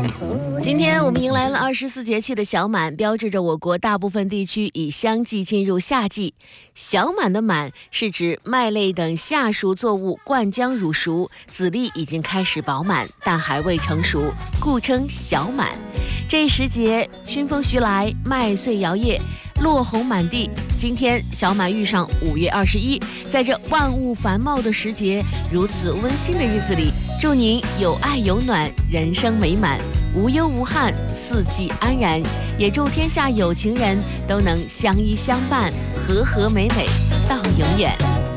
今天我们迎来了24节气的小满，标志着我国大部分地区已相继进入夏季。小满的满是指麦类等夏熟作物灌浆乳熟，籽粒已经开始饱满，但还未成熟，故称小满。这一时节，熏风徐来，麦穗摇曳，落红满地。今天小满遇上5月21，在这万物繁茂的时节，如此温馨的日子里，祝您有爱有暖，人生美满，无忧无憾，四季安然。也祝天下有情人都能相依相伴，和和美美到永远。